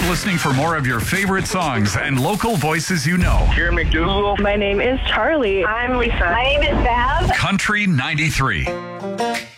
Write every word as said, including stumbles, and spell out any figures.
listening for more of your favorite songs and local voices you know. Jerry McDougal. My name is Charlie. I'm Lisa. My name is Bev. Country ninety-three.